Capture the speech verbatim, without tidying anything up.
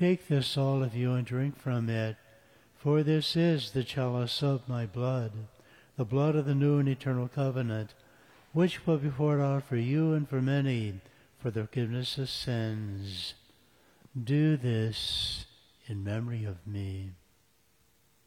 Take this, all of you, and drink from it, for this is the chalice of my blood, the blood of the new and eternal covenant, which will be poured out for you and for many for the forgiveness of sins. Do this in memory of me.